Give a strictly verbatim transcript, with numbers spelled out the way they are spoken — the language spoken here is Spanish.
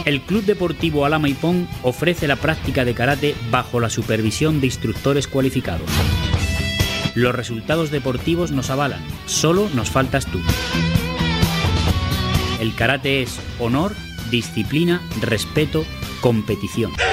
El Club Deportivo Alhama Ipón ofrece la práctica de karate bajo la supervisión de instructores cualificados. Los resultados deportivos nos avalan, solo nos faltas tú. El karate es honor, disciplina, respeto, competición.